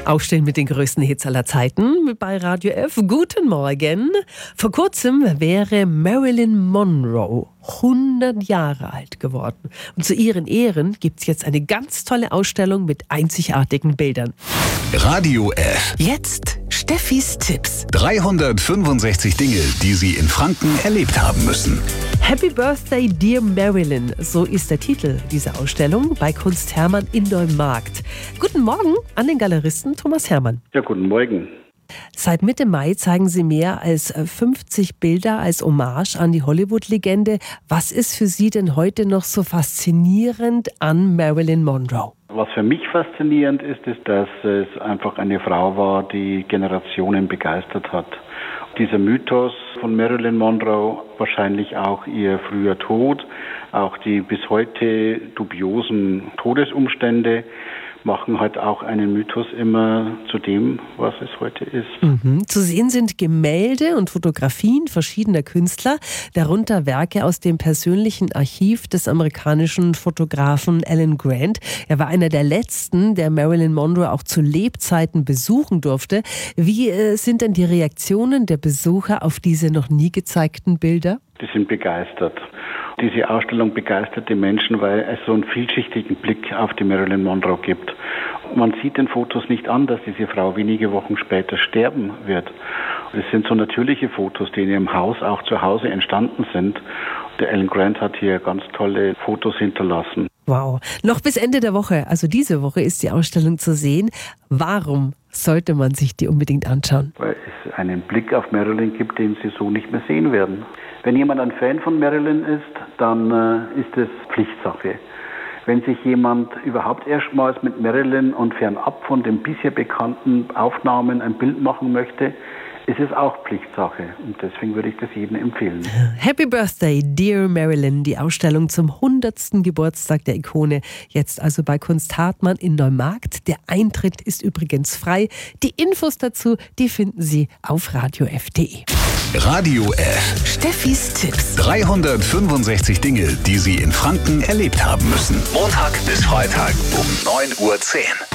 Aufstehen mit den größten Hits aller Zeiten bei Radio F. Guten Morgen. Vor kurzem wäre Marilyn Monroe 100 Jahre alt geworden. Und zu ihren Ehren gibt es jetzt eine ganz tolle Ausstellung mit einzigartigen Bildern. Radio F. Jetzt Steffis Tipps. 365 Dinge, die Sie in Franken erlebt haben müssen. Happy Birthday, Dear Marilyn. So ist der Titel dieser Ausstellung bei Kunst Hermann in Neumarkt. Guten Morgen an den Galeristen Thomas Hermann. Ja, guten Morgen. Seit Mitte Mai zeigen Sie mehr als 50 Bilder als Hommage an die Hollywood-Legende. Was ist für Sie denn heute noch so faszinierend an Marilyn Monroe? Was für mich faszinierend ist, dass es einfach eine Frau war, die Generationen begeistert hat. Dieser Mythos von Marilyn Monroe, wahrscheinlich auch ihr früher Tod, auch die bis heute dubiosen Todesumstände, machen halt auch einen Mythos immer zu dem, was es heute ist. Zu sehen sind Gemälde und Fotografien verschiedener Künstler, darunter Werke aus dem persönlichen Archiv des amerikanischen Fotografen Alan Grant. Er war einer der letzten, der Marilyn Monroe auch zu Lebzeiten besuchen durfte. Wie sind denn die Reaktionen der Besucher auf diese noch nie gezeigten Bilder? Die sind begeistert. Diese Ausstellung begeistert die Menschen, weil es so einen vielschichtigen Blick auf die Marilyn Monroe gibt. Man sieht den Fotos nicht an, dass diese Frau wenige Wochen später sterben wird. Es sind so natürliche Fotos, die in ihrem Haus, auch zu Hause entstanden sind. Der Alan Grant hat hier ganz tolle Fotos hinterlassen. Wow. Noch bis Ende der Woche, also diese Woche, ist die Ausstellung zu sehen. Warum sollte man sich die unbedingt anschauen? Weil es einen Blick auf Marilyn gibt, den Sie so nicht mehr sehen werden. Wenn jemand ein Fan von Marilyn ist, dann ist es Pflichtsache. Wenn sich jemand überhaupt erstmals mit Marilyn und fernab von den bisher bekannten Aufnahmen ein Bild machen möchte, ist es auch Pflichtsache. Und deswegen würde ich das jedem empfehlen. Happy Birthday, Dear Marilyn. Die Ausstellung zum 100. Geburtstag der Ikone. Jetzt also bei Kunst Hartmann in Neumarkt. Der Eintritt ist übrigens frei. Die Infos dazu, die finden Sie auf radiof.de. Radio F. Steffis Tipps. 365 Dinge, die Sie in Franken erlebt haben müssen. Montag bis Freitag um 9:10 Uhr.